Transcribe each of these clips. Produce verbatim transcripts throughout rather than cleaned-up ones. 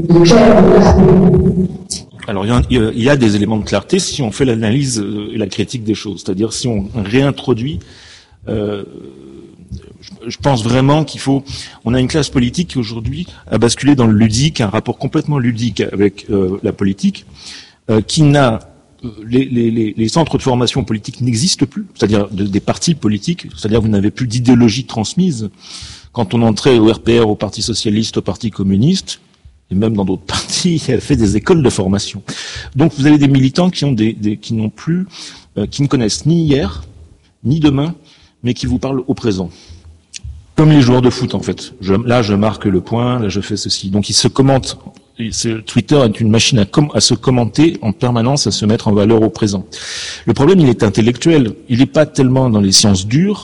Alors, il y, a, il y a des éléments de clarté si on fait l'analyse et la critique des choses. C'est-à-dire si on réintroduit... Euh, je pense vraiment qu'il faut... On a une classe politique qui aujourd'hui a basculé dans le ludique, un rapport complètement ludique avec euh, la politique, euh, qui n'a... Les, les, les centres de formation politique n'existent plus, c'est-à-dire de, des partis politiques, c'est-à-dire vous n'avez plus d'idéologie transmise. Quand on entrait au R P R, au Parti Socialiste, au Parti Communiste, et même dans d'autres partis, il y a fait des écoles de formation. Donc vous avez des militants qui ont des, des qui n'ont plus, euh, qui ne connaissent ni hier, ni demain, mais qui vous parlent au présent. Comme les joueurs de foot, en fait. Je, là, je marque le point, là, je fais ceci. Donc ils se commentent. Twitter est une machine à, com- à se commenter en permanence, à se mettre en valeur au présent. Le problème, il est intellectuel. Il n'est pas tellement dans les sciences dures.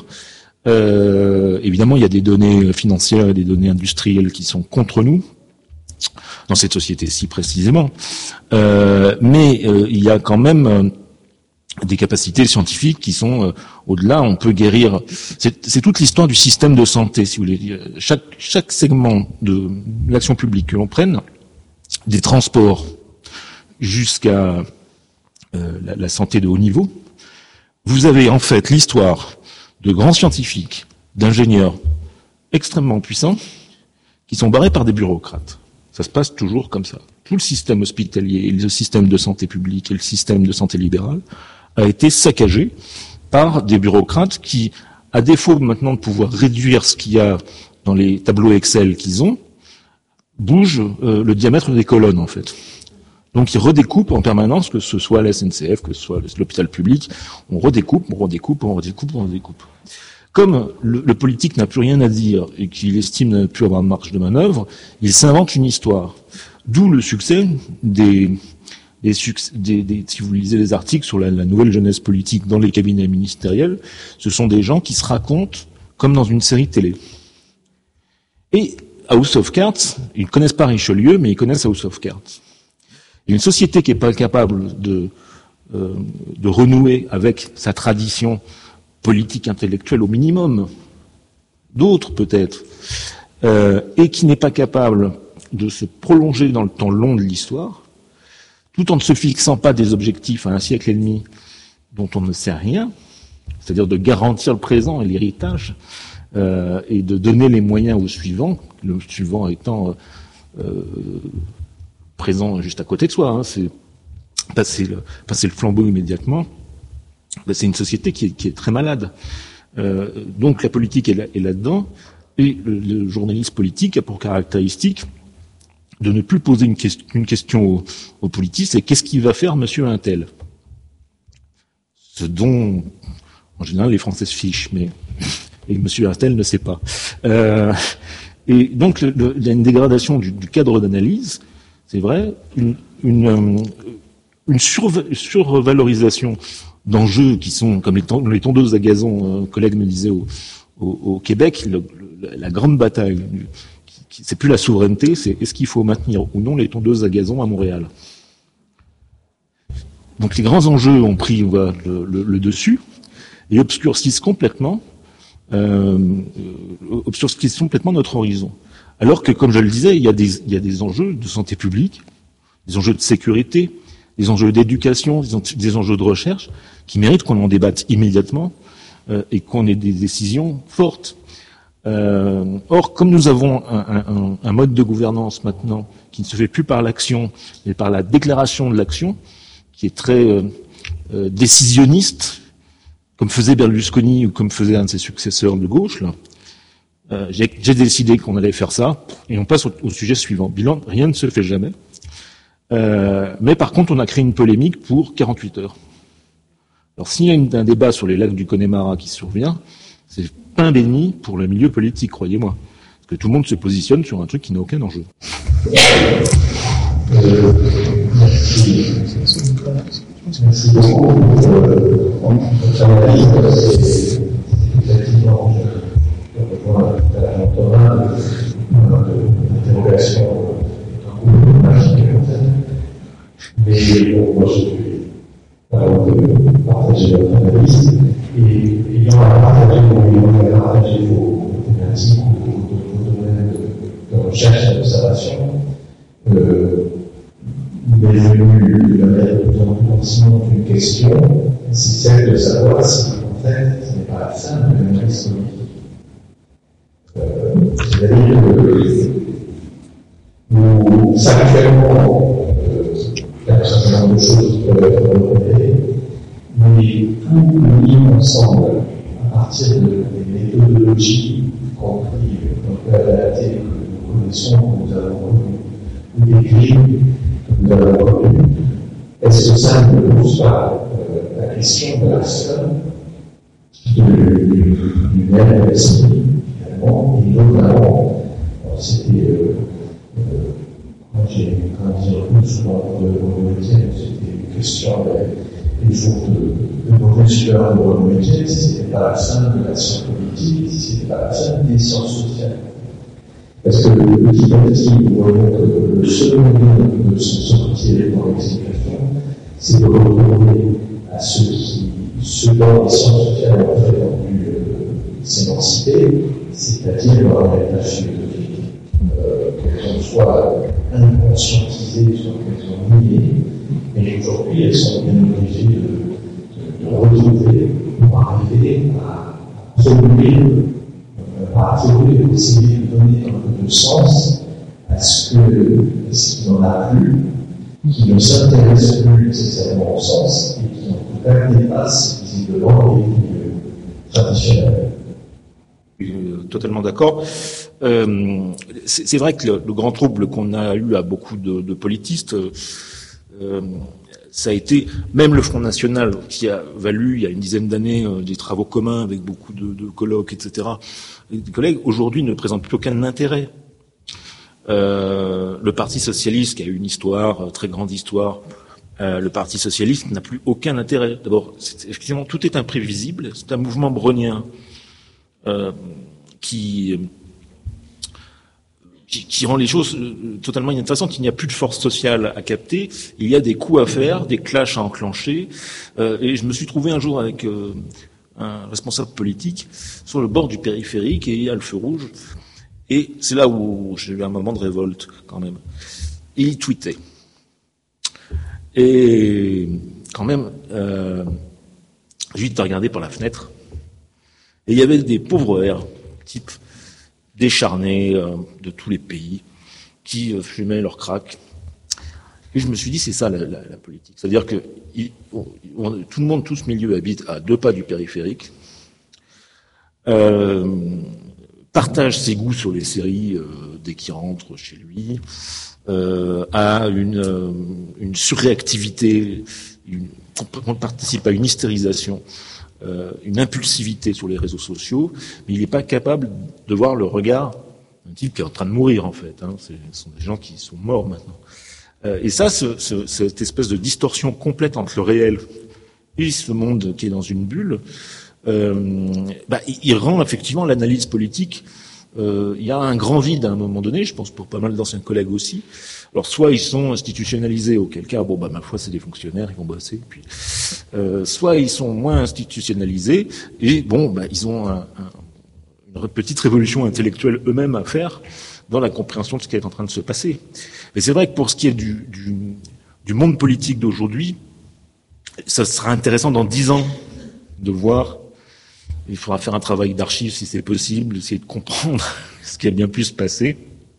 Euh, évidemment, il y a des données financières et des données industrielles qui sont contre nous, dans cette société-ci précisément. Euh, mais euh, il y a quand même euh, des capacités scientifiques qui sont euh, au-delà. On peut guérir. C'est, c'est toute l'histoire du système de santé, si vous voulez. Chaque, chaque segment de l'action publique que l'on prenne, des transports jusqu'à euh, la, la santé de haut niveau, vous avez en fait l'histoire de grands scientifiques, d'ingénieurs extrêmement puissants qui sont barrés par des bureaucrates. Ça se passe toujours comme ça. Tout le système hospitalier, le système de santé publique et le système de santé libérale a été saccagé par des bureaucrates qui, à défaut maintenant de pouvoir réduire ce qu'il y a dans les tableaux Excel qu'ils ont, bougent euh, le diamètre des colonnes, en fait. Donc ils redécoupent en permanence, que ce soit la S N C F, que ce soit l'hôpital public, on redécoupe, on redécoupe, on redécoupe, on redécoupe. Comme le, le politique n'a plus rien à dire et qu'il estime ne plus avoir de marge de manœuvre, il s'invente une histoire. D'où le succès des, des, succès, des, des si vous lisez les articles sur la, la nouvelle jeunesse politique dans les cabinets ministériels, ce sont des gens qui se racontent comme dans une série télé. Et House of Cards, ils ne connaissent pas Richelieu, mais ils connaissent House of Cards. Et une société qui n'est pas capable de, euh, de renouer avec sa tradition politique intellectuelle au minimum, d'autres peut-être, euh, et qui n'est pas capable de se prolonger dans le temps long de l'histoire, tout en ne se fixant pas des objectifs à un siècle et demi dont on ne sait rien, c'est-à-dire de garantir le présent et l'héritage, euh, et de donner les moyens au suivant, le suivant étant euh, présent juste à côté de soi, hein, c'est passer le, passer le flambeau immédiatement. Ben, c'est une société qui est, qui est très malade. Euh, donc la politique est, là, est là-dedans, et le, le journaliste politique a pour caractéristique de ne plus poser une, que- une question aux, aux politiques, c'est qu'est-ce qu'il va faire monsieur Untel ? Ce dont, en général, les Français se fichent, mais et monsieur Untel ne sait pas. Euh, et donc le, le, il y a une dégradation du, du cadre d'analyse, c'est vrai, une, une, une surva- survalorisation d'enjeux qui sont, comme les, ton, les tondeuses à gazon, un collègue me disait au, au, au Québec, le, le, la grande bataille, qui, qui, c'est plus la souveraineté, c'est est-ce qu'il faut maintenir ou non les tondeuses à gazon à Montréal. Donc les grands enjeux ont pris voilà, le, le, le dessus et obscurcissent complètement, euh, obscurcissent complètement notre horizon. Alors que, comme je le disais, il y a des, il y a des enjeux de santé publique, des enjeux de sécurité, des enjeux d'éducation, des, en, des enjeux de recherche, qui méritent qu'on en débatte immédiatement euh, et qu'on ait des décisions fortes. Euh, or, comme nous avons un, un, un mode de gouvernance maintenant qui ne se fait plus par l'action, mais par la déclaration de l'action, qui est très euh, euh, décisionniste, comme faisait Berlusconi ou comme faisait un de ses successeurs de gauche, là, euh, j'ai, j'ai décidé qu'on allait faire ça, et on passe au, au sujet suivant. Bilan, rien ne se fait jamais. Euh, mais par contre, on a créé une polémique pour quarante-huit heures. Alors, s'il y a une, un débat sur les lacs du Connemara qui survient, c'est pain béni pour le milieu politique, croyez-moi. Parce que tout le monde se positionne sur un truc qui n'a aucun enjeu. Euh, merci. Merci beaucoup. Euh, en votre analyse, c'est effectivement, je rejoins tout à la Thomas, l'interrogation d'un groupe magique comme ça. Mais bon, moi, je suis avant de partager votre analyse et ayant à partager vos à partager vos thématiques ou vos domaines de recherche et d'observation. euh, il est venu de manière de plus en plus pertinente une question, c'est celle de savoir si, en fait, ce n'est pas ça le mécanisme politique. Euh, C'est-à-dire que nous, actuellement, euh, il y a un certain nombre de choses qui peuvent être repérées, mais tout mis ensemble, à partir de, des méthodologies, y compris donc, la réalité que nous connaissons, que nous avons connues, ou des crimes que nous avons connus, est-ce que ça ne pose pas euh, la question de la somme du même esprit, finalement, et notamment, c'était, euh, euh, quand j'ai dit souvent de Renaud-Etienne, c'était une question des jours de, de mauvaise humeur de Renaud-Etienne, si ce n'était pas la somme de l'action politique, si ce n'était pas la somme des sciences sociales. Parce que le petit à petit, nous voyons que le seul moyen de s'en sortir dans l'explication, c'est de retourner à ce qui, ce dont les sciences sociales ont fait ont dû euh, s'émanciper, c'est-à-dire leur orientation philosophique, euh, qu'elles soient inconscientisées, soit qu'elles soient niées, mais aujourd'hui elles sont bien obligées de, de, de retrouver, pour arriver à formuler, à formuler, pour essayer de donner un peu de sens à ce que ce qui n'en a plus, qui ne s'intéresse plus nécessairement au sens, et qui en tout cas dépasse visiblement les lignes traditionnelles. Euh, totalement d'accord. Euh, c'est, c'est vrai que le, le grand trouble qu'on a eu à beaucoup de, de politistes, euh, ça a été même le Front National qui a valu il y a une dizaine d'années euh, des travaux communs avec beaucoup de, de colloques, et cetera. Les collègues aujourd'hui ne présentent plus aucun intérêt. Euh, le Parti socialiste qui a eu une histoire, très grande histoire, euh, le Parti socialiste n'a plus aucun intérêt. D'abord, c'est, effectivement, tout est imprévisible. C'est un mouvement brownien euh, qui, qui qui rend les choses totalement intéressantes. Il n'y a plus de force sociale à capter. Il y a des coups à faire, des clashs à enclencher. Euh, et je me suis trouvé un jour avec euh, un responsable politique sur le bord du périphérique et il y a le feu rouge. Et c'est là où j'ai eu un moment de révolte, quand même. Et il tweetait. Et quand même, euh, j'ai vite regardé par la fenêtre. Et il y avait des pauvres airs, types décharnés euh, de tous les pays, qui euh, fumaient leur crack. Et je me suis dit, c'est ça la, la, la politique. C'est-à-dire que il, on, on, tout le monde, tout ce milieu habite à deux pas du périphérique. Euh, partage ses goûts sur les séries euh, dès qu'il rentre chez lui, euh, a une, euh, une surréactivité, une, on participe à une hystérisation, euh, une impulsivité sur les réseaux sociaux, mais il n'est pas capable de voir le regard d'un type qui est en train de mourir en fait. Hein, ce sont des gens qui sont morts maintenant. Euh, et ça, ce, ce, cette espèce de distorsion complète entre le réel et ce monde qui est dans une bulle, Euh, bah, il rend effectivement l'analyse politique. Euh, il y a un grand vide à un moment donné, je pense pour pas mal d'anciens collègues aussi. Alors soit ils sont institutionnalisés, auquel cas, bon bah ma foi c'est des fonctionnaires, ils vont bosser. Puis, euh, soit ils sont moins institutionnalisés et bon bah ils ont un, un, une petite révolution intellectuelle eux-mêmes à faire dans la compréhension de ce qui est en train de se passer. Mais c'est vrai que pour ce qui est du, du, du monde politique d'aujourd'hui, ça sera intéressant dans dix ans de voir. Il faudra faire un travail d'archives si c'est possible, essayer de comprendre ce qui a bien pu se passer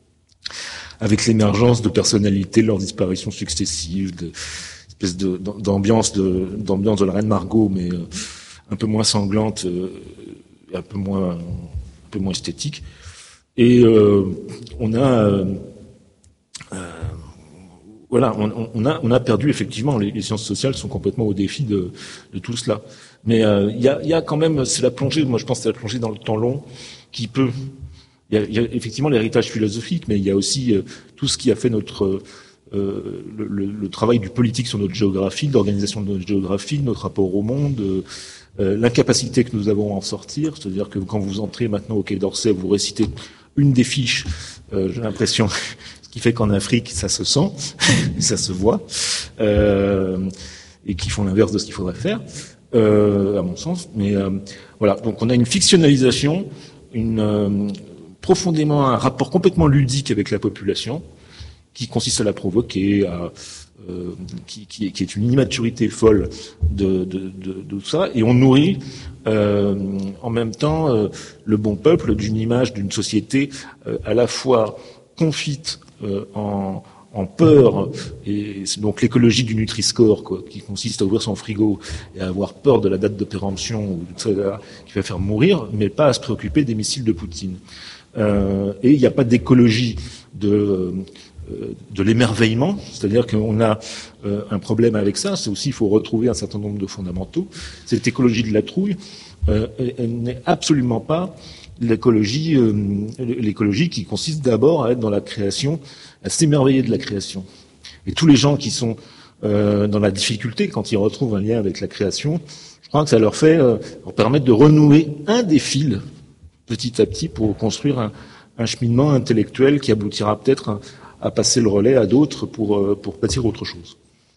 avec l'émergence de personnalités, leurs disparitions successives, de, espèce de, d'ambiance de, d'ambiance de la Reine Margot, mais euh, un peu moins sanglante, euh, un peu moins, un peu moins esthétique. Et euh, on a, euh, euh, voilà, on, on a, on a perdu effectivement. Les, les sciences sociales sont complètement au défi de, de tout cela. Mais il euh, y, a, y a quand même, c'est la plongée, moi je pense que c'est la plongée dans le temps long qui peut. Il y, y a effectivement l'héritage philosophique, mais il y a aussi euh, tout ce qui a fait notre euh, le, le, le travail du politique sur notre géographie, l'organisation de notre géographie, notre rapport au monde, euh, l'incapacité que nous avons à en sortir. C'est-à-dire que quand vous entrez maintenant au Quai d'Orsay, vous récitez une des fiches, euh, j'ai l'impression, ce qui fait qu'en Afrique, ça se sent, ça se voit, euh, et qui font l'inverse de ce qu'il faudrait faire. Euh, à mon sens, mais euh, voilà. Donc on a une fictionnalisation, une euh, profondément un rapport complètement ludique avec la population, qui consiste à la provoquer, à, euh, qui, qui, qui est une immaturité folle de, de, de, de tout ça, et on nourrit euh, en même temps euh, le bon peuple d'une image d'une société euh, à la fois confite euh, en en peur, et c'est donc l'écologie du Nutri-Score, quoi, qui consiste à ouvrir son frigo et à avoir peur de la date de péremption, ou et cetera, qui va faire mourir, mais pas à se préoccuper des missiles de Poutine. Euh, et il n'y a pas d'écologie de, euh, de l'émerveillement, c'est-à-dire qu'on a euh, un problème avec ça, c'est aussi, il faut retrouver un certain nombre de fondamentaux. Cette écologie de la trouille, euh, elle n'est absolument pas l'écologie, euh, l'écologie qui consiste d'abord à être dans la création, à s'émerveiller de la création. Et tous les gens qui sont euh, dans la difficulté quand ils retrouvent un lien avec la création, je crois que ça leur fait euh, leur permettre de renouer un des fils petit à petit pour construire un, un cheminement intellectuel qui aboutira peut-être à, à passer le relais à d'autres pour euh, pour bâtir autre chose.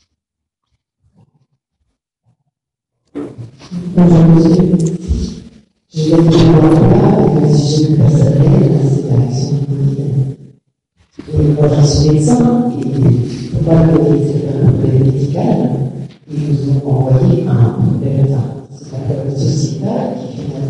Je vais vous parler d'un sujet personnel, c'est l'action quotidienne. Pour un médecin, il ne faut pas le